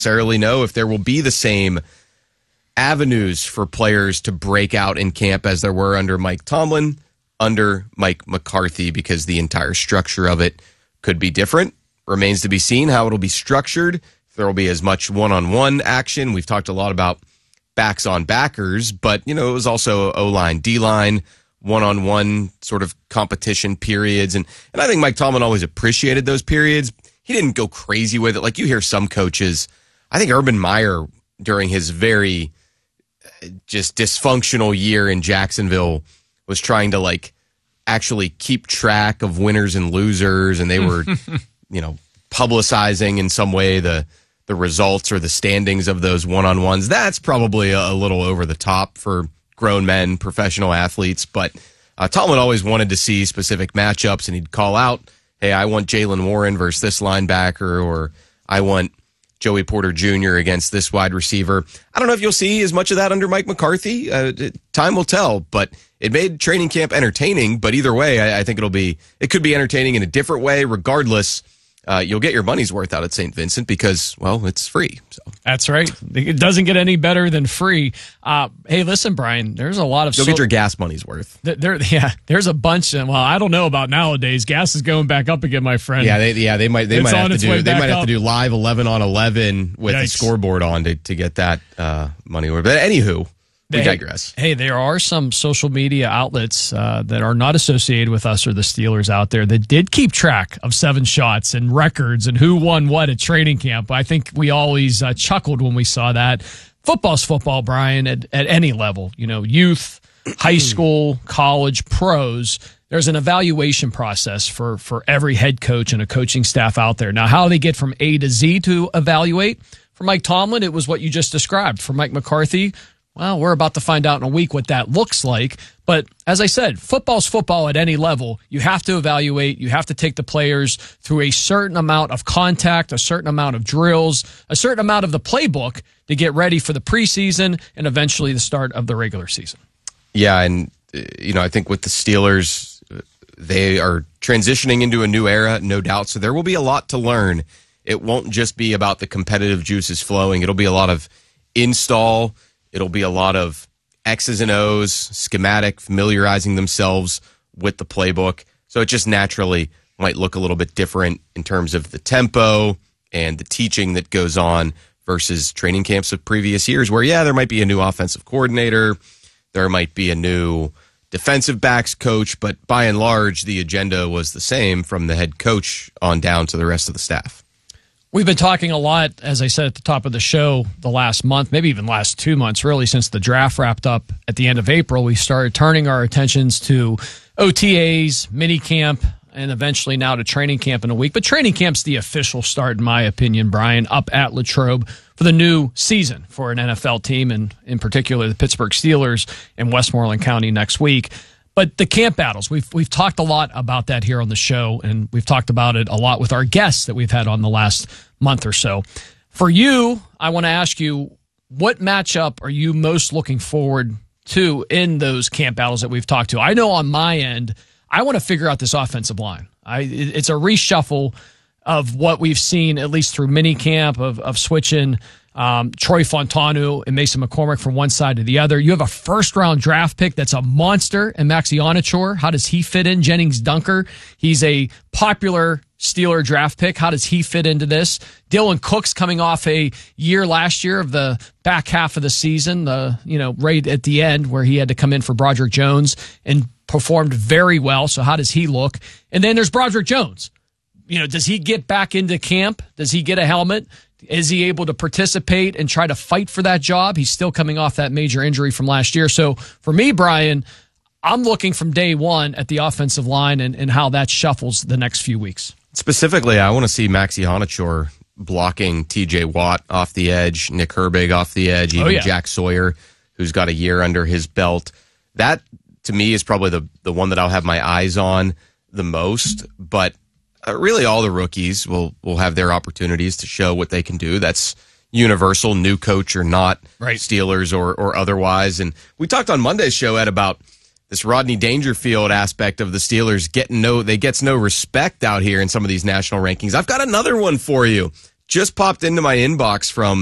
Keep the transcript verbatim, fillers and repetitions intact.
necessarily know if there will be the same avenues for players to break out in camp as there were under Mike Tomlin, under Mike McCarthy, because the entire structure of it could be different. Remains to be seen how it'll be structured. If there will be as much one-on-one action. We've talked a lot about backs on backers, but, you know, it was also O-line, D-line, one-on-one sort of competition periods. And, and I think Mike Tomlin always appreciated those periods. He didn't go crazy with it. Like you hear some coaches, I think Urban Meyer, during his very just dysfunctional year in Jacksonville, was trying to like actually keep track of winners and losers. And they were, you know, publicizing in some way the the results or the standings of those one-on-ones. That's probably a, a little over the top for grown men, professional athletes. But uh, Tomlin always wanted to see specific matchups, and he'd call out, hey, I want Jaylen Warren versus this linebacker, or I want Joey Porter Junior against this wide receiver. I don't know if you'll see as much of that under Mike McCarthy. Uh, time will tell, but it made training camp entertaining. But either way, I, I think it'll be, it could be entertaining in a different way. Regardless, uh, you'll get your money's worth out at Saint Vincent because, well, it's free. So. That's right. It doesn't get any better than free. Uh, hey, listen, Brian, there's a lot of... You'll so- get your gas money's worth. Th- there, yeah, there's a bunch. Of, well, I don't know about nowadays. Gas is going back up again, my friend. Yeah, they, yeah, they might, they it's might have to do, they might have up. to do live eleven on eleven with Yikes. the scoreboard on to, to get that uh, money worth. But anywho, we hey, digress. Hey, there are some social media outlets uh, that are not associated with us or the Steelers out there that did keep track of seven shots and records and who won what at training camp. I think we always uh, chuckled when we saw that. Football's football, Brian, at, at any level. You know, youth, high school, college, pros. There's an evaluation process for, for every head coach and a coaching staff out there. Now, how they get from A to Z to evaluate? For Mike Tomlin, it was what you just described. For Mike McCarthy, well, we're about to find out in a week what that looks like. But as I said, football's football at any level. You have to evaluate. You have to take the players through a certain amount of contact, a certain amount of drills, a certain amount of the playbook to get ready for the preseason and eventually the start of the regular season. Yeah, and, you know, I think with the Steelers, they are transitioning into a new era, no doubt. So there will be a lot to learn. It won't just be about the competitive juices flowing. It'll be a lot of install. It'll be a lot of X's and O's, schematic, familiarizing themselves with the playbook. So it just naturally might look a little bit different in terms of the tempo and the teaching that goes on versus training camps of previous years where, yeah, there might be a new offensive coordinator. There might be a new defensive backs coach, but by and large, the agenda was the same from the head coach on down to the rest of the staff. We've been talking a lot, as I said at the top of the show, the last month, maybe even last two months, really, since the draft wrapped up at the end of April. We started turning our attentions to O T As, mini camp, and eventually now to training camp in a week. But training camp's the official start, in my opinion, Brian, up at Latrobe for the new season for an N F L team, and in particular the Pittsburgh Steelers in Westmoreland County next week. But the camp battles, we've we've talked a lot about that here on the show, and we've talked about it a lot with our guests that we've had on the last month or so. For you, I want to ask you, what matchup are you most looking forward to in those camp battles that we've talked to? I know on my end, I want to figure out this offensive line. I It's a reshuffle of what we've seen, at least through mini camp, of, of switching Um, Troy Fontanu and Mason McCormick from one side to the other. You have a first-round draft pick that's a monster, and Maxi Onachor. How does he fit in? Jennings Dunker, he's a popular Steeler draft pick. How does he fit into this? Dylan Cook's coming off a year last year of the back half of the season, the you know right at the end where he had to come in for Broderick Jones and performed very well. So how does he look? And then there's Broderick Jones. You know, does he get back into camp? Does he get a helmet? Is he able to participate and try to fight for that job? He's still coming off that major injury from last year. So for me, Brian, I'm looking from day one at the offensive line and, and how that shuffles the next few weeks. Specifically, I want to see Maxi Onachor blocking T J Watt off the edge, Nick Herbig off the edge, even oh, yeah. Jack Sawyer, who's got a year under his belt. That, to me, is probably the, the one that I'll have my eyes on the most. But Uh, really, all the rookies will will have their opportunities to show what they can do. That's universal, new coach or not, right. Steelers or or otherwise. And we talked on Monday's show, Ed, about this Rodney Dangerfield aspect of the Steelers getting no, they gets no respect out here in some of these national rankings. I've got another one for you. just popped into my inbox from